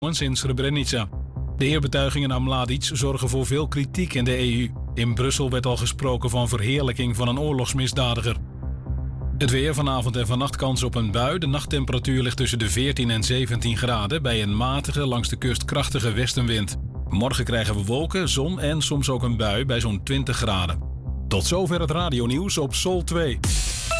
in Srebrenica. De eerbetuigingen aan Mladic zorgen voor veel kritiek in de EU. In Brussel werd al gesproken van verheerlijking van een oorlogsmisdadiger. Het weer, vanavond en vannacht kans op een bui. De nachttemperatuur ligt tussen de 14 en 17 graden... bij een matige, langs de kust krachtige westenwind. Morgen krijgen we wolken, zon en soms ook een bui bij zo'n 20 graden. Tot zover het radionieuws op Sol 2.